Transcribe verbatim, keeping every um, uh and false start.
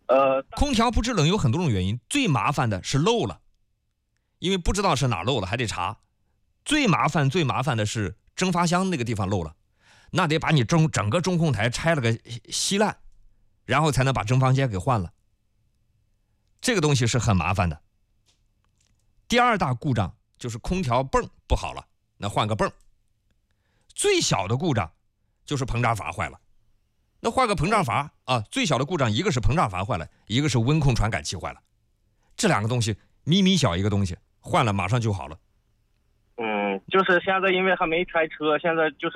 呃， 空调不制冷有很多种原因，最麻烦的是漏了，因为不知道是哪漏了，还得查。最麻烦最麻烦的是蒸发箱那个地方漏了，那得把你中整个中控台拆了个稀烂，然后才能把蒸发间给换了。这个东西是很麻烦的。第二大故障就是空调泵不好了，那换个泵。最小的故障就是膨胀阀坏了，那换个膨胀阀啊。最小的故障一个是膨胀阀坏了，一个是温控传感器坏了，这两个东西咪咪小一个东西，换了马上就好了。 嗯，就是现在因为还没开车，现在就是